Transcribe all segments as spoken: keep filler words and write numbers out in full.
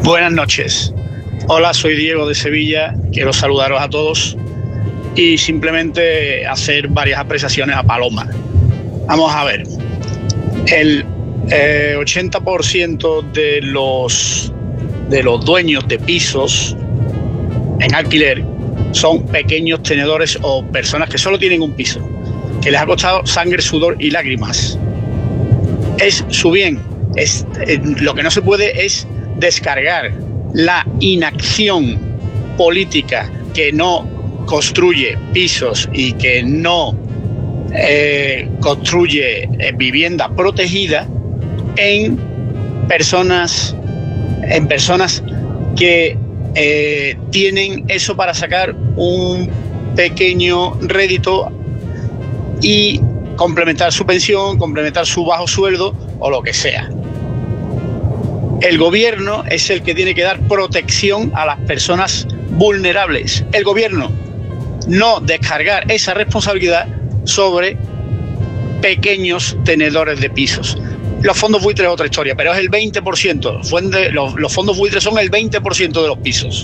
Buenas noches. Hola, soy Diego de Sevilla. Quiero saludaros a todos y simplemente hacer varias apreciaciones a Paloma. Vamos a ver. El eh, ochenta por ciento de los, de los dueños de pisos en alquiler son pequeños tenedores o personas que solo tienen un piso, que les ha costado sangre, sudor y lágrimas. Es su bien. Es, eh, lo que no se puede es descargar la inacción política que no construye pisos y que no eh, construye eh, vivienda protegida en personas, en personas que eh, tienen eso para sacar un pequeño rédito y complementar su pensión, complementar su bajo sueldo o lo que sea. El gobierno es el que tiene que dar protección a las personas vulnerables. El gobierno, no descargar esa responsabilidad sobre pequeños tenedores de pisos. Los fondos buitres es otra historia, pero es el veinte por ciento. Los, los fondos buitres son el veinte por ciento de los pisos.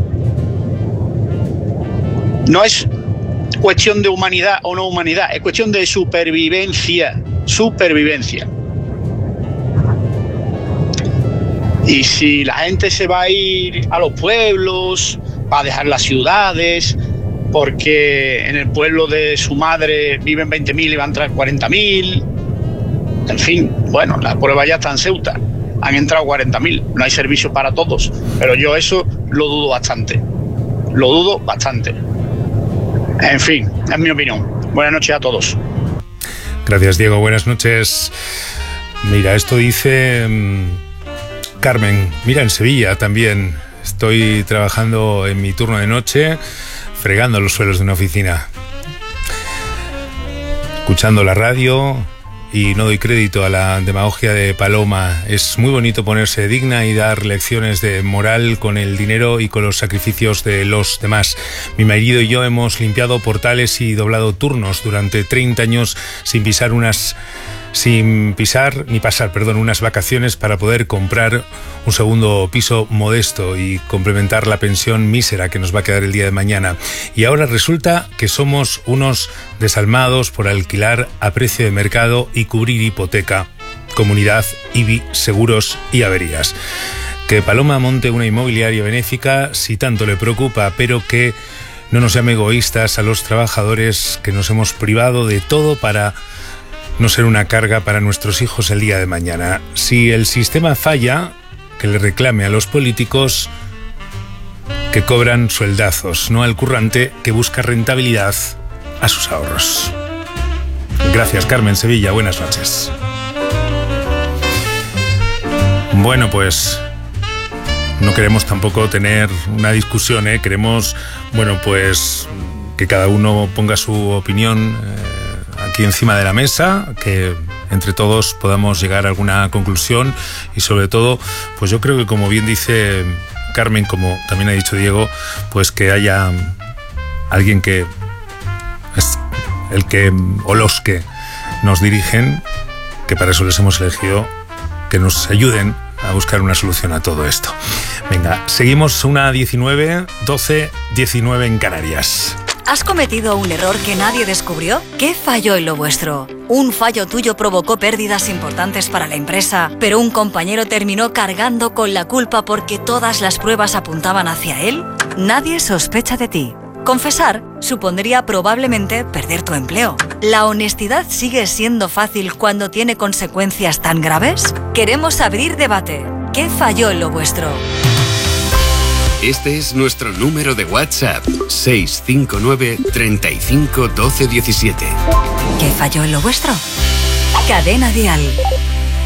No es cuestión de humanidad o no humanidad, es cuestión de supervivencia. Supervivencia. Y si la gente se va a ir a los pueblos, va a dejar las ciudades, porque en el pueblo de su madre viven veinte mil y van a entrar cuarenta mil. En fin, bueno, la prueba ya está en Ceuta. Han entrado cuarenta mil. No hay servicio para todos. Pero yo eso lo dudo bastante. Lo dudo bastante. En fin, es mi opinión. Buenas noches a todos. Gracias, Diego. Buenas noches. Mira, esto dice Carmen. Mira, en Sevilla también estoy trabajando en mi turno de noche, fregando los suelos de una oficina, escuchando la radio, y no doy crédito a la demagogia de Paloma. Es muy bonito ponerse digna y dar lecciones de moral con el dinero y con los sacrificios de los demás. Mi marido y yo hemos limpiado portales y doblado turnos durante treinta años sin pisar unas sin pisar ni pasar, perdón, unas vacaciones para poder comprar un segundo piso modesto y complementar la pensión mísera que nos va a quedar el día de mañana. Y ahora resulta que somos unos desalmados por alquilar a precio de mercado y cubrir hipoteca. Comunidad, I B I, seguros y averías. Que Paloma monte una inmobiliaria benéfica si tanto le preocupa, pero que no nos llame egoístas a los trabajadores que nos hemos privado de todo para no ser una carga para nuestros hijos el día de mañana. Si el sistema falla, que le reclame a los políticos que cobran sueldazos, no al currante que busca rentabilidad a sus ahorros. Gracias, Carmen, Sevilla. Buenas noches. Bueno, pues no queremos tampoco tener una discusión, ¿eh? Queremos, bueno, pues que cada uno ponga su opinión eh, aquí encima de la mesa, que entre todos podamos llegar a alguna conclusión y sobre todo, pues yo creo que, como bien dice Carmen, como también ha dicho Diego, pues que haya alguien que es el que o los que nos dirigen, que para eso les hemos elegido, que nos ayuden a buscar una solución a todo esto. Venga, seguimos. Una diecinueve, doce, diecinueve en Canarias. ¿Has cometido un error que nadie descubrió? ¿Qué falló en lo vuestro? Un fallo tuyo provocó pérdidas importantes para la empresa, pero un compañero terminó cargando con la culpa porque todas las pruebas apuntaban hacia él. Nadie sospecha de ti. Confesar supondría probablemente perder tu empleo. ¿La honestidad sigue siendo fácil cuando tiene consecuencias tan graves? Queremos abrir debate. ¿Qué falló en lo vuestro? Este es nuestro número de WhatsApp, seis cinco nueve, treinta y cinco, doce, diecisiete. ¿Qué falló en lo vuestro? Cadena Dial.